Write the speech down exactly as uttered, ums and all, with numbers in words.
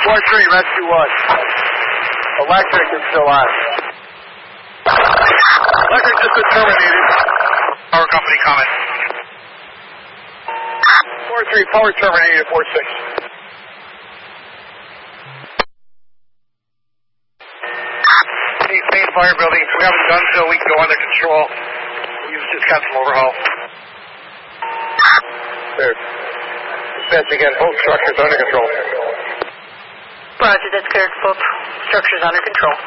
four three, rescue one. Electric is still on. Electric just been terminated. Power company comment. four three, power terminated, four six. East main fire building, we haven't done so we can go under control. We've just got some overhaul. There. Dispatch again, both structures under control. Roger, that's cleared. Both structures under control.